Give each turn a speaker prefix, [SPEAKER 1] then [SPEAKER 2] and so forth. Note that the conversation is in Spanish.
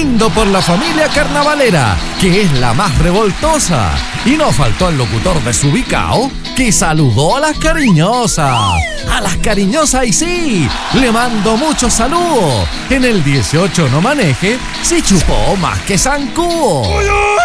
[SPEAKER 1] lindo por la familia carnavalera, que es la más revoltosa. Y no faltó el locutor desubicao, que saludó a las cariñosas. A las cariñosas y sí, le mando muchos saludos. En el 18 no maneje, si chupó más que zancudo.